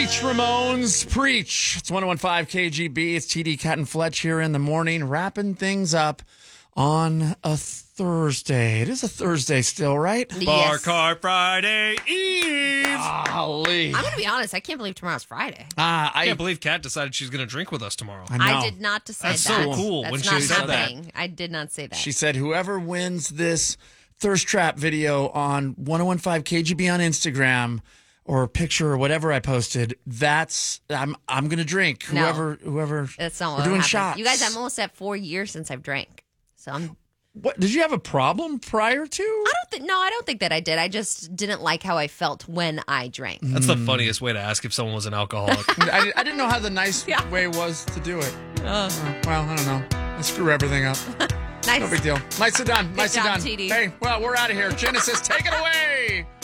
Preach, Ramones, preach. It's 101.5 KGB. It's TD Cat and Fletch here in the morning, wrapping things up on a Thursday. It is a Thursday still, right? Yes. Bar Car Friday Eve. Golly. I'm going to be honest. I can't believe tomorrow's Friday. I can't believe Kat decided she's going to drink with us tomorrow. I know. I did not decide That's that. so cool That's when not she said that. happening. I did not say that. She said whoever wins this thirst trap video on 101.5 KGB on Instagram or picture or whatever I posted, I'm going to drink. No. Whoever. That's not we're what doing happened. shots. You guys, I'm almost at 4 years since I've drank. So I'm. What did you have a problem prior to? I don't think that I did. I just didn't like how I felt when I drank. That's the funniest way to ask if someone was an alcoholic. I didn't know how the nice way was to do it. Well, I don't know. I screw everything up. Nice. No big deal. Nicely done. Nicely job, done. TD. Hey, well, we're out of here. Genesis, take it away.